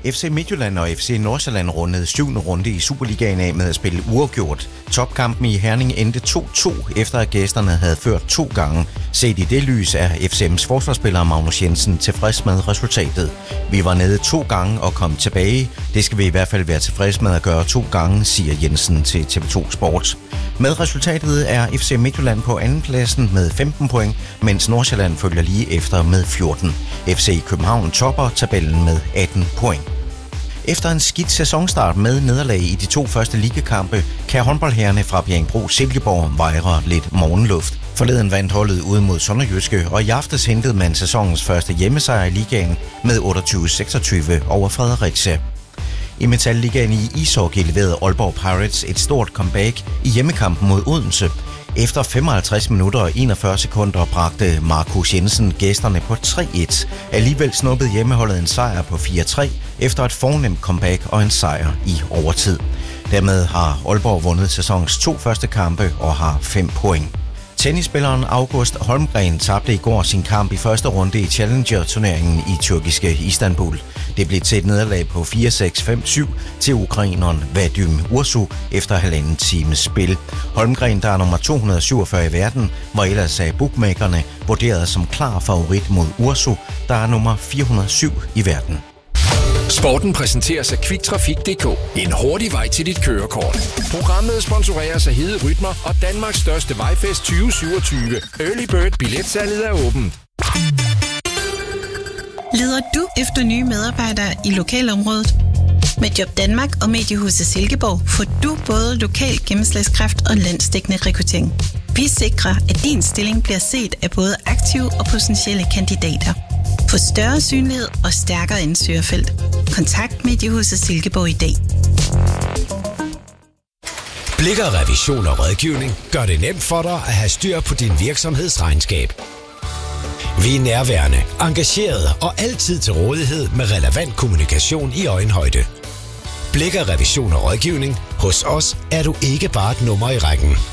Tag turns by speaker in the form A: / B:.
A: FC Midtjylland og FC Nordsjælland rundede 7. runde i Superligaen af med at spille uafgjort. Topkampen i Herning endte 2-2, efter at gæsterne havde ført 2 gange. Set i det lys er FCM's forsvarsspiller Magnus Jensen tilfreds med resultatet. Vi var nede 2 gange og kom tilbage. Det skal vi i hvert fald være tilfreds med at gøre 2 gange, siger Jensen til TV2 Sport. Med resultatet er FC Midtjylland på andenpladsen med 15 point, mens Nordsjælland følger lige efter med 14. FC København topper tabellen med 18 point. Efter en skidt sæsonstart med nederlag i de 2 første ligakampe, kan håndboldherrerne fra Bjerringbro-Silkeborg vejre lidt morgenluft. Forleden vandt holdet ude mod Sønderjyske, og i aftes hentede man sæsonens første hjemmesejr i ligaen med 28-26 over Fredericia. I Metal-ligaen i ishockey leverede Aalborg Pirates et stort comeback i hjemmekampen mod Odense. Efter 55 minutter og 41 sekunder bragte Markus Jensen gæsterne på 3-1. Alligevel snuppede hjemmeholdet en sejr på 4-3 efter et fornemt comeback og en sejr i overtid. Dermed har Aalborg vundet sæsonens 2 første kampe og har 5 point. Tennisspilleren August Holmgren tabte i går sin kamp i første runde i Challenger-turneringen i tyrkiske Istanbul. Det blev til et nederlag på 4-6-5-7 til ukraineren Vadim Ursu efter 1,5 times spil. Holmgren, der er nummer 247 i verden, var ellers af bookmakerne vurderet som klar favorit mod Ursu, der er nummer 407 i verden.
B: Sporten præsenteres af Quicktrafik.dk. En hurtig vej til dit kørekort. Programmet sponsoreres af Hede Rytmer og Danmarks største vejfest 2027. Early Bird billetsalget er åben.
C: Leder du efter nye medarbejdere i lokalområdet? Med Job Danmark og Mediehuset Silkeborg får du både lokal gennemslagskraft og landsdækkende rekruttering. Vi sikrer, at din stilling bliver set af både aktive og potentielle kandidater. Få større synlighed og stærkere ansøgerfelt. Kontakt Mediehuset Silkeborg i dag.
D: Blikker Revision og Rådgivning gør det nemt for dig at have styr på din virksomhedsregnskab. Vi er nærværende, engagerede og altid til rådighed med relevant kommunikation i øjenhøjde. Blikker Revision og Rådgivning. Hos os er du ikke bare et nummer i rækken.